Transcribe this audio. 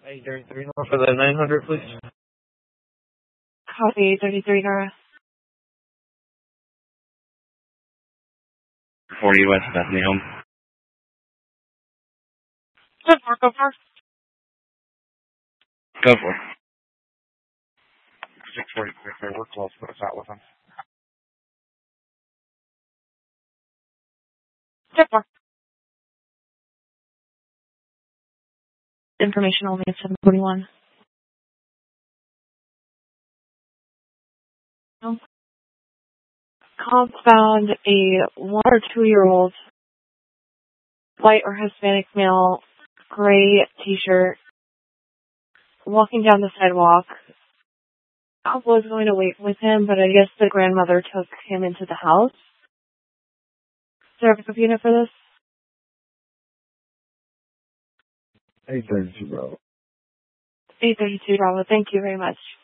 833 North for the 900, please. Copy, 833 North. 40 West Bethany Home. Go for it. Go for it. 640, we're close, put us out with them. Go for it. Information only at 741. Cops found a 1 or 2-year-old white or Hispanic male, gray t-shirt, walking down the sidewalk. Cop was going to wait with him, but I guess the grandmother took him into the house. Is there a pickup unit for this? 832 Bravo. 832 Bravo. Thank you very much.